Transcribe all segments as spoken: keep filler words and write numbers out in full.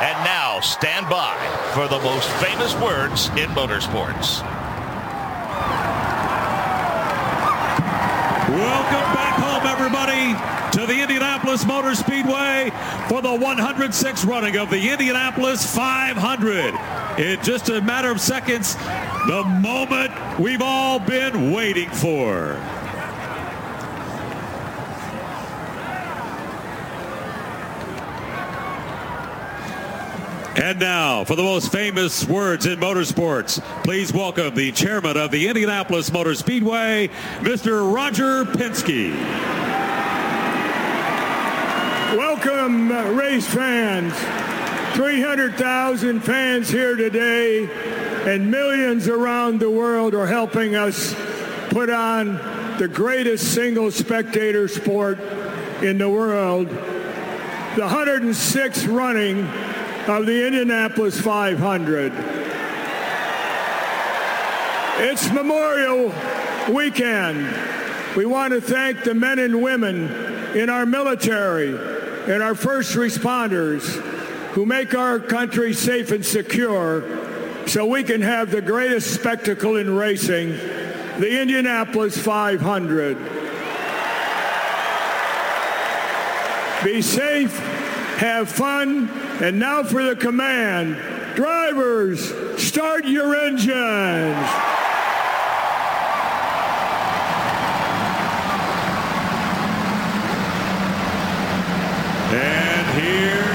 And now, stand by for the most famous words in motorsports. Welcome back home, everybody, to the Indianapolis Motor Speedway for the one hundred sixth running of the Indianapolis five hundred. In just a matter of seconds, the moment we've all been waiting for. And now, for the most famous words in motorsports, please welcome the chairman of the Indianapolis Motor Speedway, Mister Roger Penske. Welcome, uh, race fans. three hundred thousand fans here today, and millions around the world are helping us put on the greatest single spectator sport in the world, the one hundred sixth running of the Indianapolis five hundred. It's Memorial Weekend. We want to thank the men and women in our military and our first responders who make our country safe and secure so we can have the greatest spectacle in racing, the Indianapolis five hundred. Be safe, have fun, and now for the command. Drivers, start your engines. And here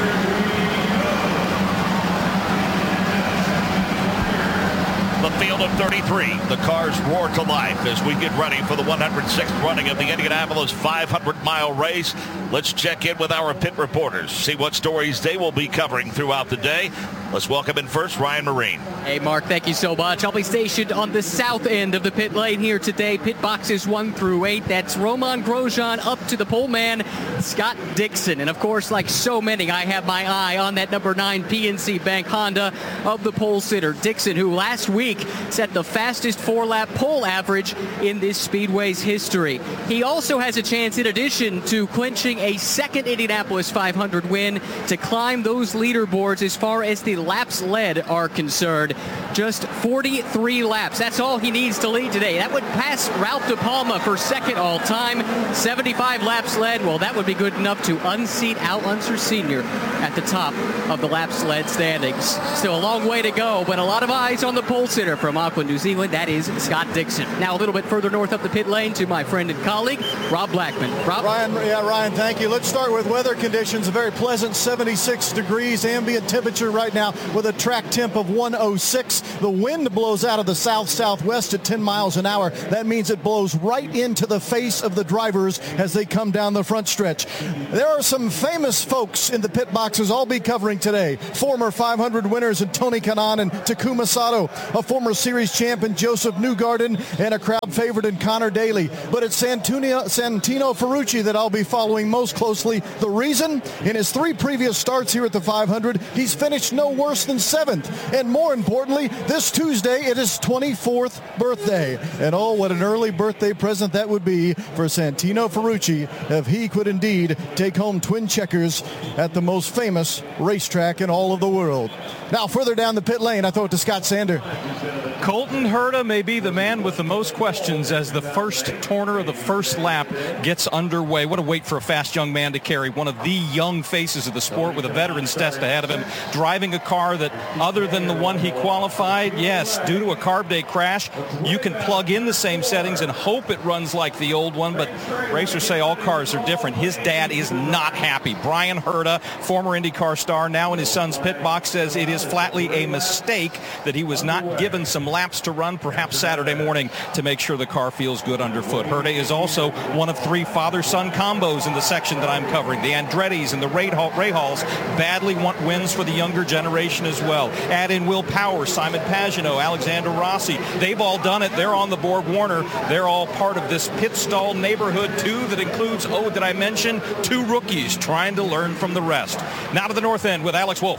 The field of thirty-three. The cars roar to life as we get ready for the one hundred sixth running of the Indianapolis five hundred mile race. Let's check in with our pit reporters, see what stories they will be covering throughout the day. Let's welcome in first Ryan Marine. Hey, Mark, thank you so much. I'll be stationed on the south end of the pit lane here today. Pit boxes one through eight. That's Romain Grosjean up to the pole man, Scott Dixon. And, of course, like so many, I have my eye on that number nine P N C Bank Honda of the pole sitter, Dixon, who last week set the fastest four-lap pole average in this Speedway's history. He also has a chance, in addition to clinching a second Indianapolis five hundred win, to climb those leaderboards as far as the laps led are concerned. Just forty-three laps. That's all he needs to lead today. That would pass Ralph De Palma for second all-time. seventy-five laps led. Well, that would be good enough to unseat Al Unser Senior at the top of the laps led standings. Still a long way to go, but a lot of eyes on the pole sitter from Auckland, New Zealand. That is Scott Dixon. Now a little bit further north up the pit lane to my friend and colleague, Rob Blackman. Rob? Ryan, yeah, Ryan, thank you. Let's start with weather conditions. A very pleasant seventy-six degrees ambient temperature right now with a track temp of one oh six. The wind blows out of the south-southwest at ten miles an hour. That means it blows right into the face of the drivers as they come down the front stretch. There are some famous folks in the pit boxes I'll be covering today. Former five hundred winners in Tony Kanaan and Takuma Sato, a former series champ in Joseph Newgarden, and a crowd favorite in Connor Daly. But it's Santino, Santino Ferrucci that I'll be following most closely. The reason? In his three previous starts here at the five hundred, he's finished no worse than seventh. And more importantly, this Tuesday, it is twenty-fourth birthday. And oh, what an early birthday present that would be for Santino Ferrucci if he could indeed take home twin checkers at the most famous racetrack in all of the world. Now, further down the pit lane, I throw it to Scott Sander. Colton Herta may be the man with the most questions as the first corner of the first lap gets underway. What a weight for a fast young man to carry. One of the young faces of the sport with a veteran's test ahead of him. Driving a car that, other than the one he qualified, yes, due to a carb day crash, you can plug in the same settings and hope it runs like the old one, but racers say all cars are different. His dad is not happy. Brian Herta, former IndyCar star, now in his son's pit box, says it is flatly a mistake that he was not given some laps to run perhaps Saturday morning to make sure the car feels good underfoot. Herta is also one of three father-son combos in the section that I'm covering. The Andretti's and the Rahals badly want wins for the younger generation as well. Add in Will Power, Simon Pagenaud, Alexander Rossi. They've all done it. They're on the Borg Warner. They're all part of this pit stall neighborhood too that includes, oh, did I mention, two rookies trying to learn from the rest. Now to the north end with Alex Wolf.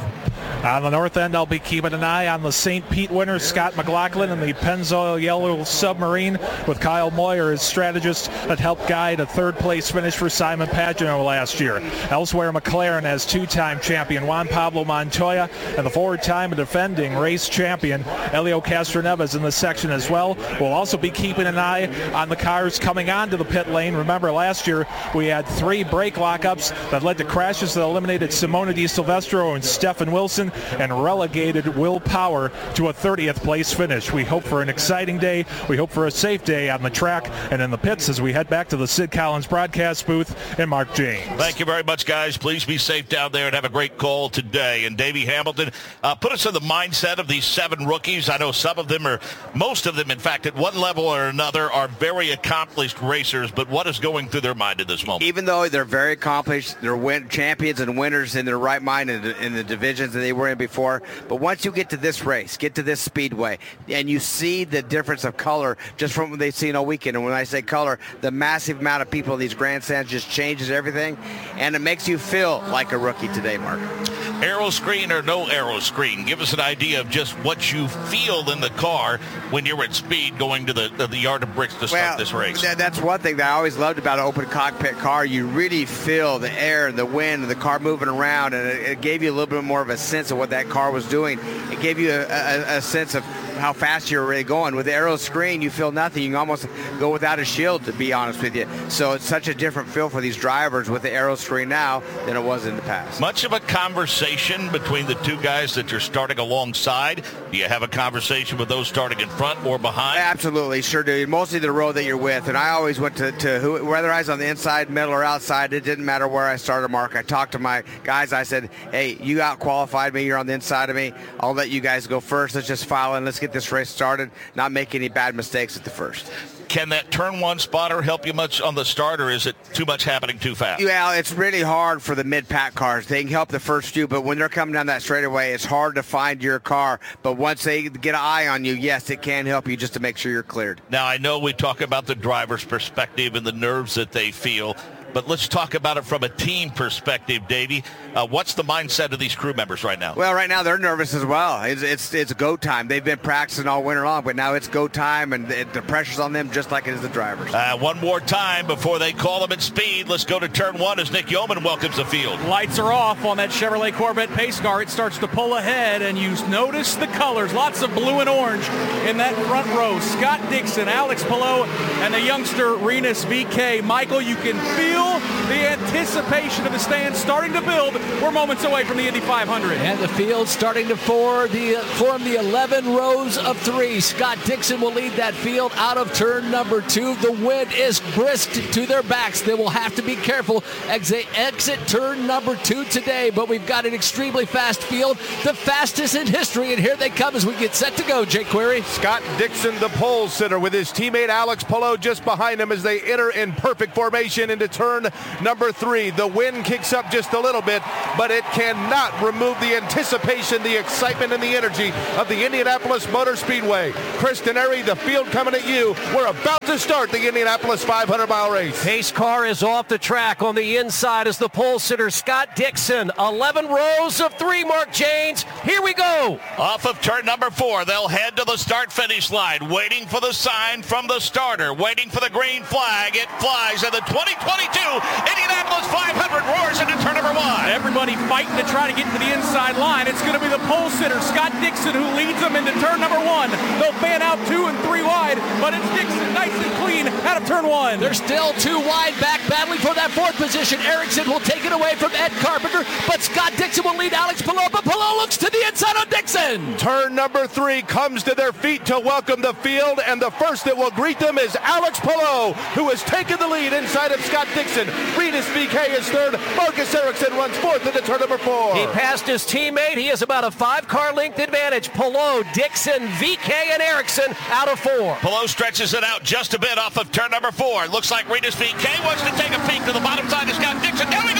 On the north end, I'll be keeping an eye on the Saint Pete winner, Scott McLaughlin, and the Pennzoil Yellow Submarine, with Kyle Moyer as strategist that helped guide a third-place finish for Simon Pagenaud last year. Elsewhere, McLaren has two-time champion Juan Pablo Montoya and the four-time defending race champion Helio Castroneves in the section as well. We'll also be keeping an eye on the cars coming onto the pit lane. Remember, last year we had three brake lockups that led to crashes that eliminated Simona Di Silvestro and Stefan Wilson and relegated Will Power to a thirtieth place finish. We hope for an exciting day. We hope for a safe day on the track and in the pits as we head back to the Sid Collins broadcast booth and Mark James. Thank you very much, guys. Please be safe down there and have a great call today. And Davey Hamilton, uh, put us in the mindset of these seven rookies. I know some of them are, most of them, in fact, at one level or another, are very accomplished racers. But what is going through their mind at this moment? Even though they're very accomplished, they're win- champions and winners in their right mind in the, in the divisions that they were in before. But once you get to this race, get to this speedway, and you see the difference of color just from what they've seen all weekend. And when I say color, the massive amount of people in these grandstands just changes everything, and it makes you feel like a rookie today, Mark. Aero screen or no aero screen, give us an idea of just what you feel in the car when you're at speed going to the, the yard of bricks to start well, this race. That, that's one thing that I always loved about an open cockpit car. You really feel the air and the wind and the car moving around, and it, it gave you a little bit more of a sense of what that car was doing. It gave you a, a, a sense of how fast you're really going. With the aero screen, you feel nothing. You can almost go without a shield, to be honest with you. So it's such a different feel for these drivers with the aero screen now than it was in the past. Much of a conversation between the two guys that you're starting alongside. Do you have a conversation with those starting in front or behind? Absolutely, sure do. Mostly the row that you're with. And I always went to, to who, whether I was on the inside, middle, or outside, it didn't matter where I started, Mark. I talked to my guys. I said, hey, you out-qualified me. You're on the inside of me. I'll let you guys go first. Let's just file in. Let's get this race started, not make any bad mistakes at the first. Can that turn one spotter help you much on the start, or is it too much happening too fast? Yeah, it's really hard for the mid-pack cars. They can help the first few, but when they're coming down that straightaway, it's hard to find your car. But once they get an eye on you, yes, it can help you just to make sure you're cleared. Now, I know we talk about the driver's perspective and the nerves that they feel, but let's talk about it from a team perspective, Davey. Uh, what's the mindset of these crew members right now? Well, right now they're nervous as well. It's it's, it's go time. They've been practicing all winter long, but now it's go time, and the, the pressure's on them just like it is the drivers. Uh, one more time before they call them at speed. Let's go to turn one as Nick Yeoman welcomes the field. Lights are off on that Chevrolet Corvette pace car. It starts to pull ahead, and you notice the colors. Lots of blue and orange in that front row. Scott Dixon, Alex Palou, and the youngster Rinus V K. Michael, you can feel the anticipation of the stand starting to build. We're moments away from the Indy five hundred. And the field starting to form the, form the eleven rows of three. Scott Dixon will lead that field out of turn number two. The wind is brisk to their backs. They will have to be careful as they exit turn number two today. But we've got an extremely fast field, the fastest in history. And here they come as we get set to go, Jake Query. Scott Dixon, the pole sitter, with his teammate Alex Palou just behind him as they enter in perfect formation into turn number three. The wind kicks up just a little bit, but it cannot remove the anticipation, the excitement, and the energy of the Indianapolis Motor Speedway. Chris Dennery, the field coming at you. We're about to start the Indianapolis five hundred mile race. Pace car is off the track. On the inside is the pole sitter, Scott Dixon. eleven rows of three, Mark Janes. Here we go. Off of turn number four, they'll head to the start-finish line, waiting for the sign from the starter, waiting for the green flag. It flies, and the twenty twenty-two Indianapolis five hundred roars into turn number one. Everybody fighting to try to get to the inside line. It's going to be the pole sitter, Scott Dixon, who leads them into turn number one. They'll fan out two and three wide, but it's Dixon nice and clean out of turn one. They're still two wide back, battling for that fourth position. Erickson will take it away from Ed Carpenter, but Scott Dixon will lead Alex Palou, but Palou looks to the inside on Dixon. Turn number three comes to their feet to welcome the field, and the first that will greet them is Alex Palou, who has taken the lead inside of Scott Dixon. Rinus V K is third. Marcus Erickson runs fourth into turn number four. He passed his teammate. He has about a five-car length advantage. Palou, Dixon, V K, and Erickson out of four. Palou stretches it out just a bit off of turn number four. Looks like Rinus V K wants to take a peek to the bottom side of Scott Dixon. Now he goes high.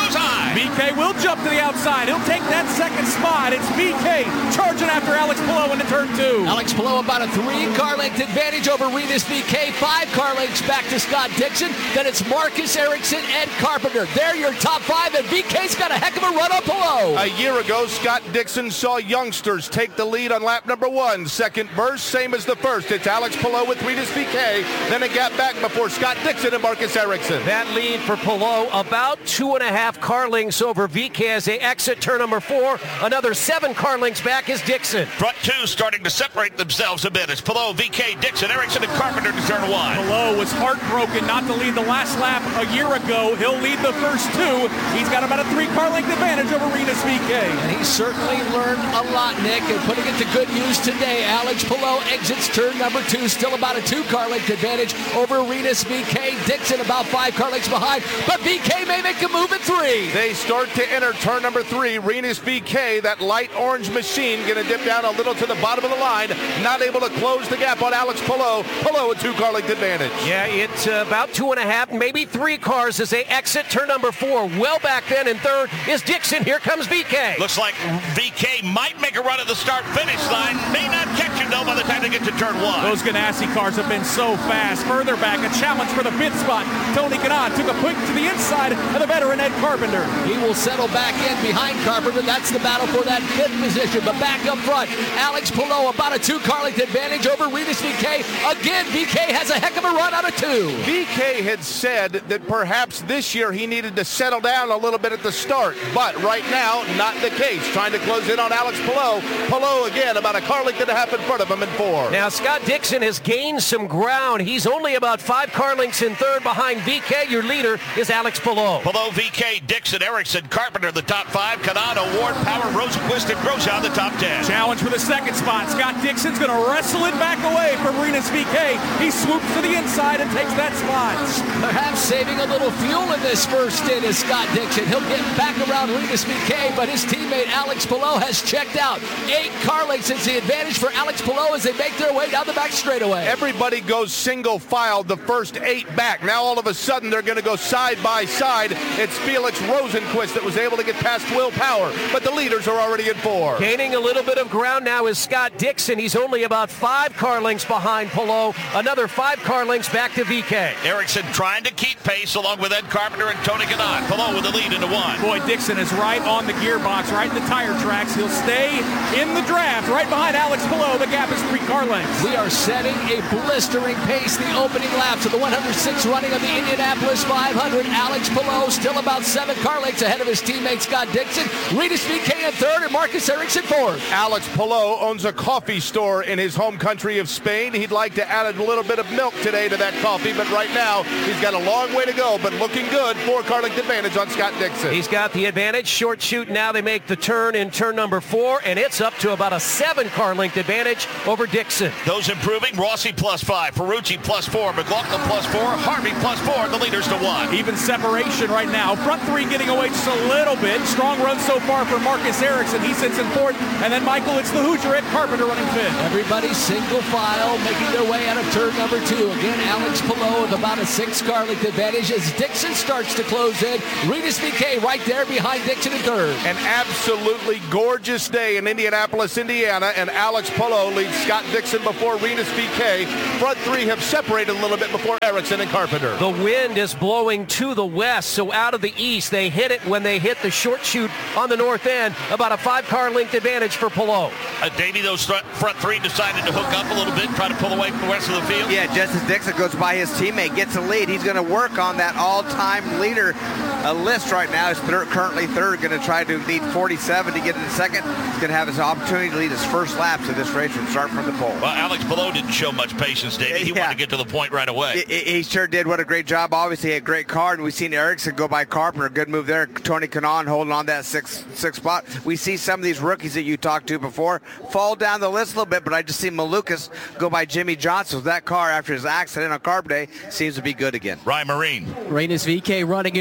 outside. V K will jump to the outside. He'll take that second spot. It's V K charging after Alex Palou into turn two. Alex Palou about a three-car length advantage over Rinus V K. Five car lengths back to Scott Dixon. Then it's Marcus Ericsson, Ed Carpenter. They're your top five, and V K's got a heck of a run on Palou. A year ago, Scott Dixon saw youngsters take the lead on lap number one. Second burst, same as the first. It's Alex Palou with Rinus V K. Then a gap back before Scott Dixon and Marcus Ericsson. That lead for Palou, about two and a half car lengths over V K as they exit turn number four. Another seven car lengths back is Dixon. Front two starting to separate themselves a bit. It's Palou, V K, Dixon, Ericsson, and Carpenter to turn one. Palou was heartbroken not to lead the last lap a year ago. He'll lead the first two. He's got about a three-car length advantage over Rinus V K. And he certainly learned a lot, Nick, and putting it to good use today. Alex Palou exits turn number two, still about a two-car length advantage over Rinus V K. Dixon about five car lengths behind, but V K may make a move at three. They start to enter turn number three. Rinus V K, that light orange machine, going to dip down a little to the bottom of the line, not able to close the gap on Alex Palou. Palou a two-car length advantage. Yeah, it's uh, about two and a half, maybe three cars as they exit turn number four. Well back then in third is Dixon. Here comes V K. Looks like V K might make a run at the start-finish line. May not catch him, though, by the time they get to turn one. Those Ganassi cars have been so fast. Further back, a challenge for the fifth spot. Tony Kanaan took a quick to the inside of the veteran Ed Carpenter. He will settle back in behind Carpenter. That's the battle for that fifth position. But back up front, Alex Palou about a two-car length advantage over Rinus V K. Again, V K has a heck of a run out of two. V K had said that perhaps this year he needed to settle down a little bit at the start, but right now, not the case. Trying to close in on Alex Palou. Palou again about a car length and a half in front of him in four. Now Scott Dixon has gained some ground. He's only about five car lengths in third behind V K. Your leader is Alex Palou. Palou, V K, Dixon, Ericsson, Carpenter the top five. Kanaan, Award, Power, Rosenquist, and Grosjean the top ten. Challenge for the second spot. Scott Dixon's going to wrestle it back away from Rinus V K. He swoops to the inside and takes that spot. Perhaps saving a little fuel in this first stint is Scott Dixon. He'll get back around Rinus V K, but his teammate Alex Palou has checked out. Eight car lengths is the advantage for Alex Palou as they make their way down the back straightaway. Everybody goes single file the first eight back. Now all of a sudden they're going to go side by side. It's Felix Rosenquist that was able to get past Will Power, but the leaders are already in four. Gaining a little bit of ground now is Scott Dixon. He's only about five car lengths behind Palou. Another five car lengths back to V K. Ericsson trying to keep pace along with Ed Carpenter and Tony Kanaan. Palou with the lead into one. Boy, Dixon is right on the gearbox, right in the tire tracks. He'll stay in the draft right behind Alex Palou. The gap is three car lengths. We are setting a blistering pace the opening laps of the one hundred sixth running of the Indianapolis five hundred. Alex Palou still about seven car lengths ahead of his teammate Scott Dixon. Rinus V K in third and Marcus Ericsson fourth. Alex Palou owns a coffee store in his home country of Spain. He'd like to add a little bit of milk today to that coffee, but right now he's got a long way to go, but looking good. Four car length advantage on Scott Dixon. He's got the advantage. Short shoot. Now they make the turn in turn number four, and it's up to about a seven car length advantage over Dixon. Those improving, Rossi plus five, Ferrucci plus four, McLaughlin plus four, Harvey plus four, the leaders to one. Even separation right now. Front three getting away just a little bit. Strong run so far for Marcus Ericsson. He sits in fourth. And then Michael, it's the Hoosier at Carpenter running fifth. Everybody single file making their way out of turn number two. Again, Alex Palou with about a six car length advantage as Dixon starts to close in. Rinus V K right there behind Dixon in third. An absolutely gorgeous day in Indianapolis, Indiana, and Alex Palou leads Scott Dixon before Rinus V K. Front three have separated a little bit before Ericsson and Carpenter. The wind is blowing to the west, so out of the east. They hit it when they hit the short chute on the north end. About a five car length advantage for Palou. Uh, Davey, those th- front three decided to hook up a little bit, try to pull away from the rest of the field. Yeah, just as Dixon goes by his teammate, gets a lead. He's going to work on that all-time leader uh, list right now. He's third, currently third, going to try to lead forty-seven to get in second. He's going to have his opportunity to lead his first laps of this race from start from the pole. Well, Alex Palou didn't show much patience, Davey. He yeah. wanted to get to the point right away. He, he sure did. What a great job. Obviously, a great car, and we've seen Ericsson go by Carpenter. Good move there. Tony Kanaan holding on that sixth, sixth spot. We see some of these rookies that you talked to before fall down the list a little bit, but I just see Malukas go by Jimmy Johnson. That car, after his accident on Carb Day, seems to be good again. Ryan Marine. Rinus V K running in third. You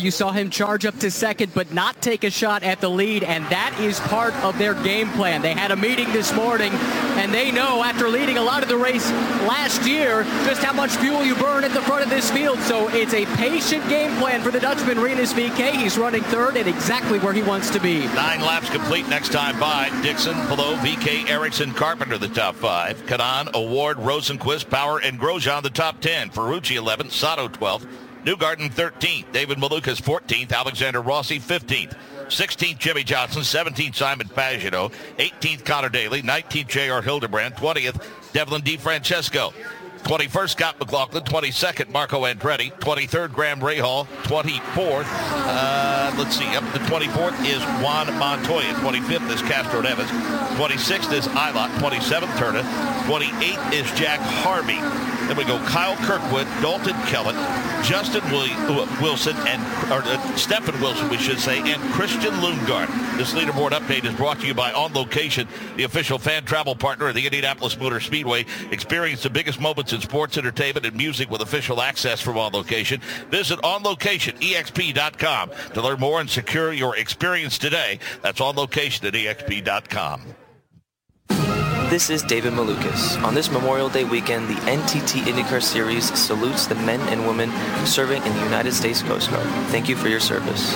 You saw him charge up to second, but not take a shot at the lead, and that is part of their game plan. They had a meeting this morning, and they know after leading a lot of the race last year just how much fuel you burn at the front of this field. So it's a patient game plan for the Dutchman, Rinus V K. He's running third and exactly where he wants to be. Nine laps complete next time by. Dixon, below V K, Ericsson, Carpenter, the top five. Kanan, Award, Rosenquist, Power, and Grosjean, the top ten. Ferrucci, eleventh. Sato, twelfth. Newgarden, thirteenth. David Malukas, fourteenth. Alexander Rossi, fifteenth. sixteenth, Jimmy Johnson. seventeenth, Simon Pagenaud. eighteenth, Connor Daly. nineteenth, J R. Hildebrand. twentieth, Devlin DeFrancesco. twenty-first, Scott McLaughlin. twenty-second, Marco Andretti. twenty-third, Graham Rahal. twenty-fourth, uh, let's see, up to twenty-fourth is Juan Montoya. twenty-fifth is Castro Neves. twenty-sixth is Ilott. twenty-seventh, Turner. twenty-eighth is Jack Harvey. Then we go Kyle Kirkwood, Dalton Kellett, Justin Wilson, and or uh, Stephen Wilson, we should say, and Christian Lundgaard. This leaderboard update is brought to you by On Location, the official fan travel partner of the Indianapolis Motor Speedway. Experience the biggest moments in sports, entertainment, and music with official access from On Location. Visit on location E X P dot com to learn more and secure your experience today. That's On Location at E X P dot com. This is David Malukas. On this Memorial Day weekend, the N T T IndyCar Series salutes the men and women serving in the United States Coast Guard. Thank you for your service.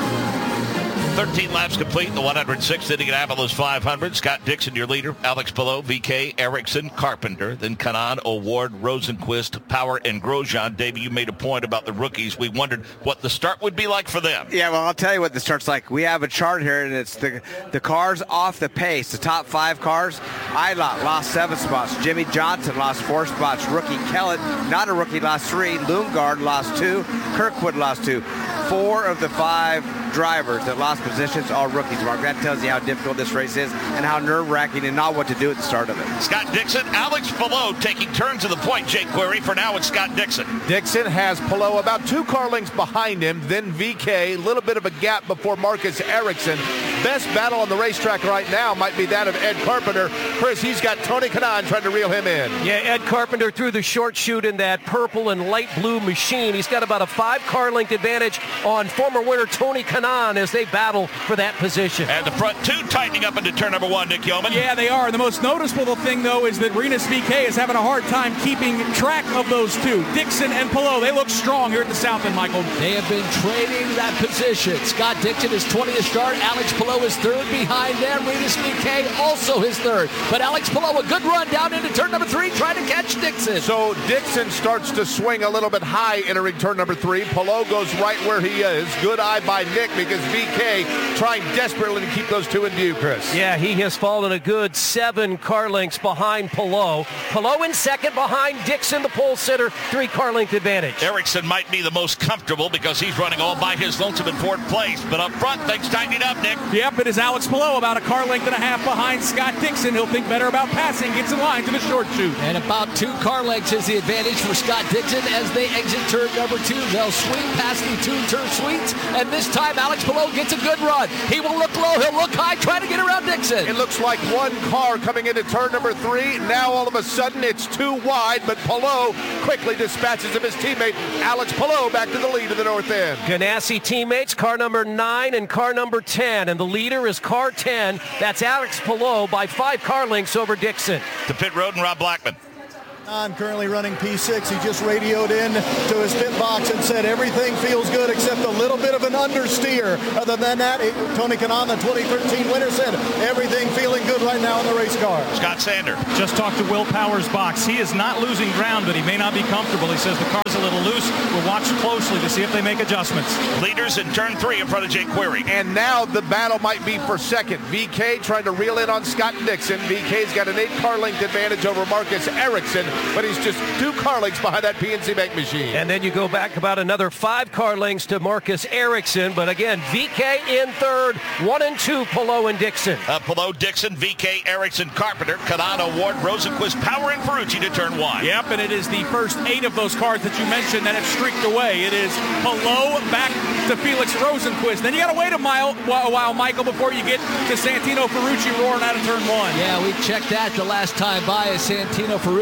thirteen laps complete in the one hundred sixth Indianapolis five hundred. Scott Dixon, your leader. Alex Palou, V K, Ericsson, Carpenter. Then Kanan, Award, Rosenquist, Power, and Grosjean. Davey, you made a point about the rookies. We wondered what the start would be like for them. Yeah, well, I'll tell you what the start's like. We have a chart here, and it's the the cars off the pace. The top five cars. Ilott lost seven spots. Jimmy Johnson lost four spots. Rookie Kellett, not a rookie, lost three. Lundgaard lost two. Kirkwood lost two. Four of the five drivers that lost positions, all rookies, Mark. That tells you how difficult this race is and how nerve-wracking and not what to do at the start of it. Scott Dixon, Alex Palou taking turns to the point, Jake Query. For now, it's Scott Dixon. Dixon has Palou about two car lengths behind him, then V K, a little bit of a gap before Marcus Ericsson. Best battle on the racetrack right now might be that of Ed Carpenter. Chris, he's got Tony Kanaan trying to reel him in. Yeah, Ed Carpenter through the short chute in that purple and light blue machine. He's got about a five car length advantage on former winner Tony Kanaan as they battle for that position. And the front two tightening up into turn number one, Nick Yeoman. Yeah, they are. The most noticeable thing, though, is that Rinus V K is having a hard time keeping track of those two. Dixon and Palou, they look strong here at the south end, Michael. They have been trading that position. Scott Dixon is twentieth start. Alex Palou is third behind them. Rinus V K also his third. But Alex Palou, a good run down into turn number three, trying to catch Dixon. So Dixon starts to swing a little bit high entering turn number three. Palou goes right where he is. Good eye by Nick because V K trying desperately to keep those two in view, Chris. Yeah, he has fallen a good seven car lengths behind Palou. Palou in second behind Dixon, the pole sitter, three car length advantage. Ericsson might be the most comfortable because he's running all by his lonesome in fourth place. But up front, things tightening up, Nick. Yep, it is Alex Palou about a car length and a half behind Scott Dixon. He'll think better about passing, gets in line to the short chute. And about two car lengths is the advantage for Scott Dixon as they exit turn number two. They'll swing past the two turn suites, and this time Alex Palou gets a good run. He will look low, he'll look high, trying to get around Dixon. It looks like one car coming into turn number three. Now all of a sudden it's too wide, but Palou quickly dispatches of his teammate Alex Palou back to the lead of the north end. Ganassi teammates, car number nine and car number ten, and the leader is car ten. That's Alex Palou by five car lengths over Dixon. To pit road and Rob Blackman. I'm currently running P six. He just radioed in to his pit box and said everything feels good except a little bit of an understeer. Other than that, it, Tony Kanaan, the twenty thirteen winner, said everything feeling good right now in the race car. Scott Sander. Just talked to Will Power's box. He is not losing ground, but he may not be comfortable. He says the car's a little loose. We'll watch closely to see if they make adjustments. Leaders in turn three in front of Jake Query. And now the battle might be for second. V K trying to reel in on Scott Dixon. V K's got an eight car length advantage over Marcus Ericsson, but he's just two car lengths behind that P N C Bank machine. And then you go back about another five car lengths to Marcus Ericsson. But again, V K in third, one and two, Palou and Dixon. Uh, Palou, Dixon, V K, Ericsson, Carpenter, Kanaan, Award, Rosenquist, Power, and Ferrucci to turn one. Yep, and it is the first eight of those cars that you mentioned that have streaked away. It is Palou back to Felix Rosenquist. Then you got to wait a, mile, a while, Michael, before you get to Santino Ferrucci roaring out of turn one. Yeah, we checked that the last time by as Santino Ferrucci got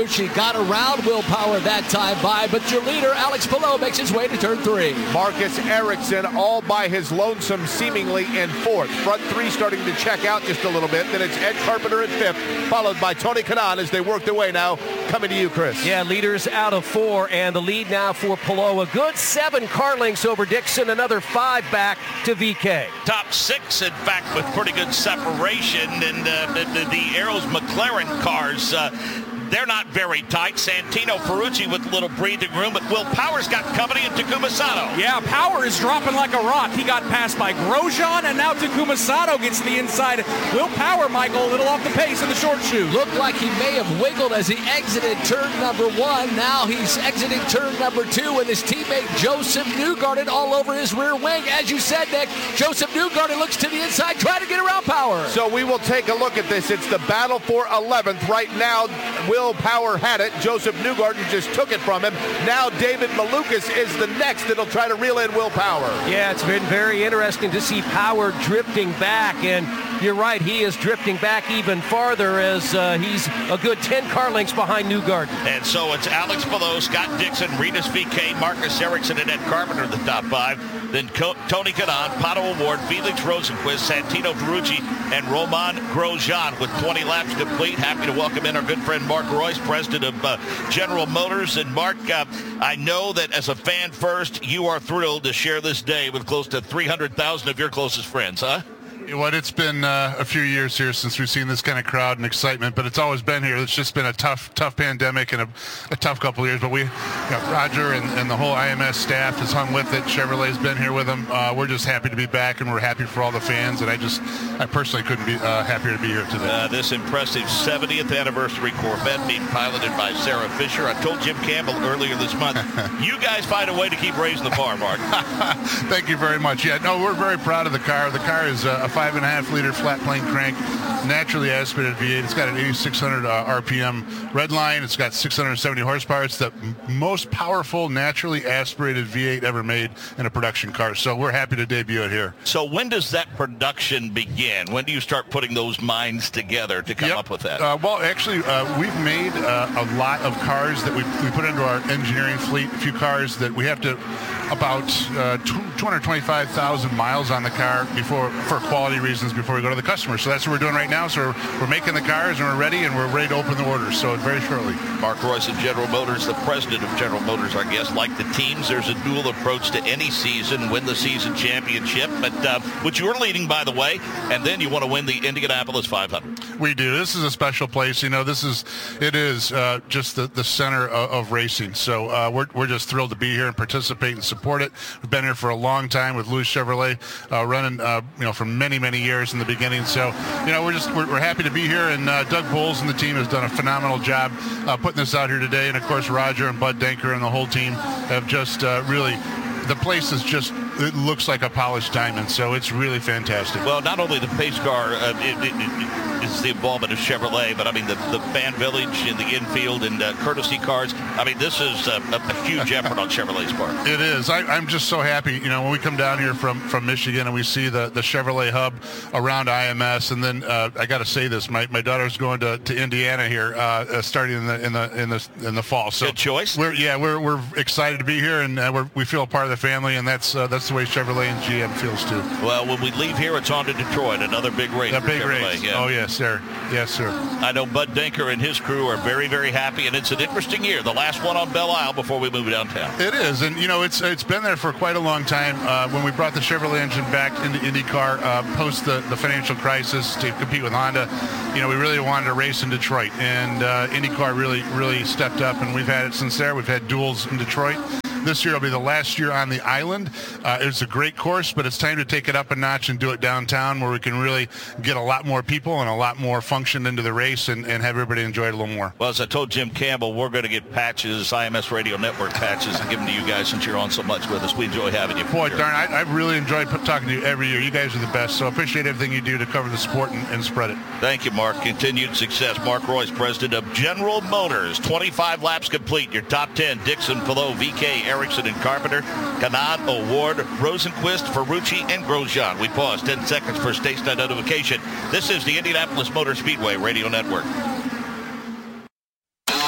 not around Will Power that time by, but your leader, Alex Palou, makes his way to turn three. Marcus Ericsson all by his lonesome seemingly in fourth. Front three starting to check out just a little bit. Then it's Ed Carpenter in fifth, followed by Tony Kanaan as they work their way now. Coming to you, Chris. Yeah, leaders out of four, and the lead now for Palou. A good seven car lengths over Dixon, another five back to V K. Top six, in fact, with pretty good separation. And uh, the, the, the Arrows McLaren cars, uh, they're not very tight. Santino Ferrucci with a little breathing room, but Will Power's got company in Takuma Sato. Yeah, Power is dropping like a rock. He got passed by Grosjean, and now Takuma Sato gets to the inside. Will Power, Michael, a little off the pace in the short shoes. Looked like he may have wiggled as he exited turn number one. Now he's exiting turn number two with his teammate Joseph Newgarden all over his rear wing. As you said, Nick, Joseph Newgarden looks to the inside, trying to get around Power. So we will take a look at this. It's the battle for eleventh. Right now, Will Power had it. Joseph Newgarden just took it from him. Now David Malukas is the next that'll try to reel in Will Power. Yeah, it's been very interesting to see Power drifting back, and you're right, he is drifting back even farther as uh, he's a good ten car lengths behind Newgarden. And so it's Alex Palou, Scott Dixon, Rinus V K, Marcus Ericsson, and Ed Carpenter in the top five. Then Co- Tony Kanaan, Pato O'Ward, Felix Rosenquist, Santino Ferrucci, and Romain Grosjean with twenty laps complete. Happy to welcome in our good friend Mark Royce, president of uh, General Motors. And Mark, uh, I know that as a fan first, you are thrilled to share this day with close to three hundred thousand of your closest friends, huh? Well, it's been uh, a few years here since we've seen this kind of crowd and excitement, but it's always been here. It's just been a tough, tough pandemic and a, a tough couple of years. But we, you know, Roger and, and the whole I M S staff has hung with it. Chevrolet's been here with them. Uh, we're just happy to be back, and we're happy for all the fans. And I just, I personally couldn't be uh, happier to be here today. Uh, this impressive seventieth anniversary Corvette being piloted by Sarah Fisher. I told Jim Campbell earlier this month, you guys find a way to keep raising the bar, Mark. Thank you very much. Yeah, no, we're very proud of the car. The car is a five and a half liter flat plane crank, naturally aspirated V eight. It's got an eighty-six hundred uh, R P M red line. It's got six hundred seventy horsepower. It's the m- most powerful naturally aspirated V eight ever made in a production car. So we're happy to debut it here. So when does that production begin? When do you start putting those minds together to come yep. up with that? Uh, well, actually, uh, we've made uh, a lot of cars that we, we put into our engineering fleet. A few cars that we have to about uh, two hundred twenty-five thousand miles on the car before, for quality reasons, before we go to the customer. So that's what we're doing right now. So we're, we're making the cars and we're ready, and we're ready to open the orders. So very shortly. Mark Royce of General Motors, the president of General Motors, our guest. Like the teams, there's a dual approach to any season, win the season championship, but uh, which you're leading, by the way, and then you want to win the Indianapolis five hundred. We do. This is a special place. You know, this is, it is uh, just the, the center of, of racing. So uh, we're, we're just thrilled to be here and participate and support it. We've been here for a long time with Louis Chevrolet, uh, running, uh, you know, for many, many years in the beginning. So, you know, we're just, we're, we're happy to be here. And uh, Doug Bowles and the team has done a phenomenal job uh, putting this out here today. And of course, Roger and Bud Denker and the whole team have just uh, really, the place is just, it looks like a polished diamond. So it's really fantastic. Well, not only the pace car, uh, it, it, it, it's the involvement of Chevrolet, but I mean the, the fan village in the infield and uh, courtesy cars. I mean, this is a, a, a huge effort on Chevrolet's part. It is. I, I'm just so happy, you know, when we come down here from, from Michigan and we see the, the Chevrolet hub around I M S, and then uh, I got to say this, my, my daughter's going to, to Indiana here, uh, uh, starting in the in the in the in the fall. So good choice. We're yeah, we're we're excited to be here, and uh, we're, we feel a part of the family, and that's uh, that's the way Chevrolet and G M feels too. Well, when we leave here, it's on to Detroit, another big race. A big Chevrolet. race. Yeah. Oh yes, sir. Yes, sir. I know Bud Denker and his crew are very, very happy, and it's an interesting year. The last one on Belle Isle before we move downtown. It is, and you know, it's it's been there for quite a long time. Uh, when we brought the Chevrolet engine back into IndyCar uh, post the, the financial crisis to compete with Honda, you know, we really wanted to race in Detroit, and uh, IndyCar really, really stepped up, and we've had it since there. We've had duels in Detroit. This year will be the last year on the island. Uh, it's a great course, but it's time to take it up a notch and do it downtown, where we can really get a lot more people and a lot more function into the race, and, and have everybody enjoy it a little more. Well, as I told Jim Campbell, we're going to get patches, I M S Radio Network patches, and give them to you guys since you're on so much with us. We enjoy having you. Boy, sure. darn, I, I really enjoyed talking to you every year. You guys are the best, so I appreciate everything you do to cover the sport and, and spread it. Thank you, Mark. Continued success. Mark Royce, president of General Motors. twenty-five laps complete. Your top ten, Dixon, Palou, V K, Ericsson, and Carpenter. Kanaan, O'Ward, Rosenquist, Ferrucci, and Grosjean. We pause ten seconds for station identification. This is the Indianapolis Motor Speedway Radio Network.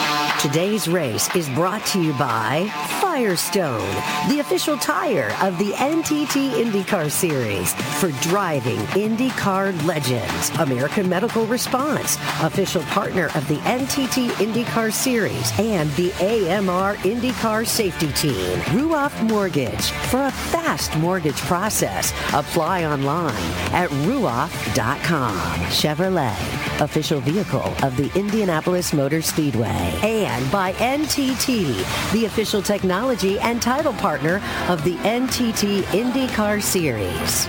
Today's race is brought to you by Firestone, the official tire of the N T T IndyCar Series for driving IndyCar legends. American Medical Response, official partner of the N T T IndyCar Series and the A M R IndyCar Safety Team. Ruoff Mortgage, for a fast mortgage process. Apply online at ruoff dot com. Chevrolet, official vehicle of the Indianapolis Motor Speedway. And by N T T, the official technology and title partner of the N T T IndyCar Series.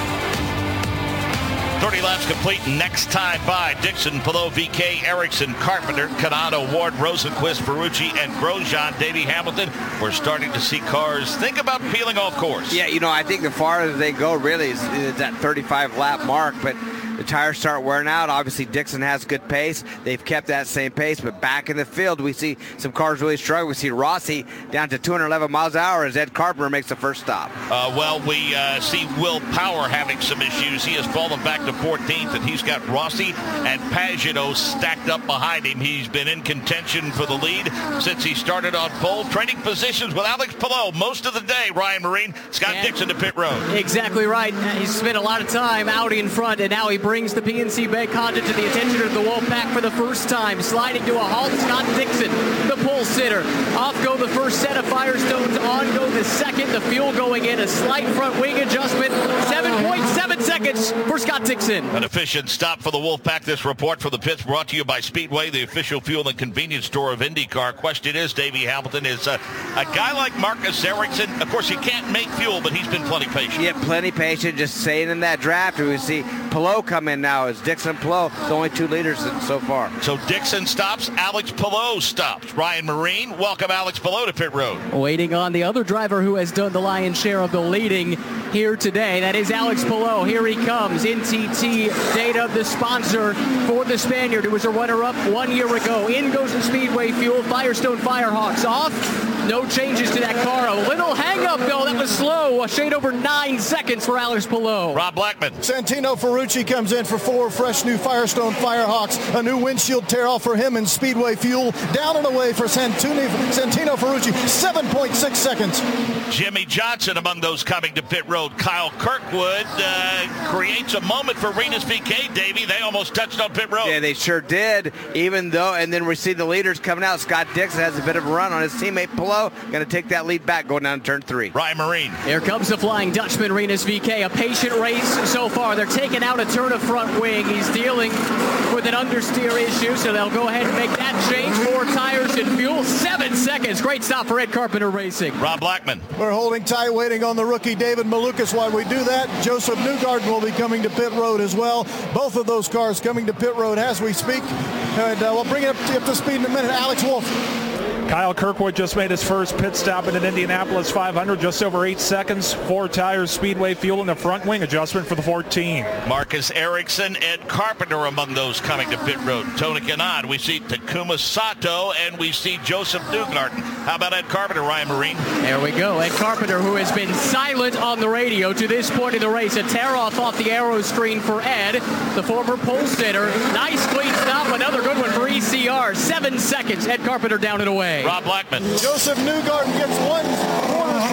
thirty laps complete. Next time by Dixon, Palou, V K, Erickson, Carpenter, Canado, Ward, Rosenquist, Ferrucci, and Grosjean. Davey Hamilton, we're starting to see cars think about peeling off course. Yeah, you know, I think the farther they go really is, is that thirty-five lap mark, but the tires start wearing out. Obviously, Dixon has good pace. They've kept that same pace, but back in the field, we see some cars really struggle. We see Rossi down to two hundred eleven miles an hour as Ed Carpenter makes the first stop. Uh, well, we uh, see Will Power having some issues. He has fallen back to fourteenth, and he's got Rossi and Pagano stacked up behind him. He's been in contention for the lead since he started on pole. Trading positions with Alex Palou most of the day. Ryan Marine, Scott yeah. Dixon to pit road. Exactly right. He's spent a lot of time out in front, and now he brings the P N C Bank Honda to the attention of the Wolfpack for the first time. Sliding to a halt, Scott Dixon, the pole sitter. Off go the first set of Firestones, on go the second. The fuel going in, a slight front wing adjustment. seven point seven seconds for Scott Dixon. An efficient stop for the Wolfpack. This report for the pits brought to you by Speedway, the official fuel and convenience store of IndyCar. Question is, Davey Hamilton, is uh, a guy like Marcus Ericsson, of course, he can't make fuel, but he's been plenty patient. Yeah, plenty patient, just staying in that draft. We see Palou come in now as Dixon Palou, the only two leaders so far. So Dixon stops, Alex Palou stops. Ryan Marine, welcome Alex Palou to pit road. Waiting on the other driver who has done the lion's share of the leading here today. That is Alex Palou. Here he comes. N T T Data, the sponsor for the Spaniard, who was a runner-up one year ago. In goes the Speedway fuel. Firestone Firehawks off. No changes to that car. A little hang-up, though. That was slow. A shade over nine seconds for Alex Palou. Rob Blackman. Santino Ferrucci comes in for four fresh new Firestone Firehawks. A new windshield tear-off for him in Speedway fuel. Down and away for Santino, Santino Ferrucci. seven point six seconds. Jimmy Johnson among those coming to pit road. Kyle Kirkwood uh, creates a moment for Renus V K, Davey. They almost touched on pit road. Yeah, they sure did. Even though, and then we see the leaders coming out. Scott Dixon has a bit of a run on his teammate Palou. Going to take that lead back going down turn three. Ryan Marine. Here comes the Flying Dutchman, Renus V K. A patient race so far. They're taking out a turn of front wing. He's dealing with an understeer issue, so they'll go ahead and make that change. More tires and fuel. Seven seconds. Great stop for Ed Carpenter Racing. Rob Blackman. We're holding tight, waiting on the rookie David Malukas while we do that. Joseph Newgarden will be coming to pit road as well. Both of those cars coming to pit road as we speak. And uh, we'll bring it up to, up to speed in a minute. Alex Wolff. Kyle Kirkwood just made his first pit stop in an Indianapolis five hundred, just over eight seconds. Four tires, Speedway fuel, and the front wing adjustment for the fourteen. Marcus Ericsson, Ed Carpenter among those coming to pit road. Tony Kanaan, we see Takuma Sato, and we see Joseph Newgarden. How about Ed Carpenter, Ryan Marine? There we go. Ed Carpenter, who has been silent on the radio to this point in the race. A tear-off off the aero screen for Ed, the former pole sitter. Nice clean stop. Another good one for E C R. Seven seconds. Ed Carpenter down and away. Rob Blackman. Joseph Newgarden gets one corner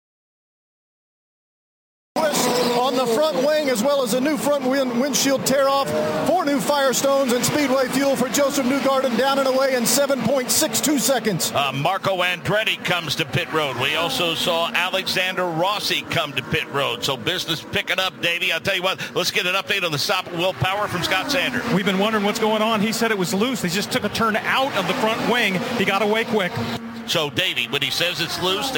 on the front wing, as well as a new front wind windshield tear-off. Four new Firestones and Speedway fuel for Joseph Newgarden, down and away in seven point six two seconds. Uh, Marco Andretti comes to pit road. We also saw Alexander Rossi come to pit road. So business picking up, Davey. I'll tell you what, let's get an update on the stop of Will Power from Scott Sander. We've been wondering what's going on. He said it was loose. He just took a turn out of the front wing. He got away quick. So, Davey, when he says it's loose,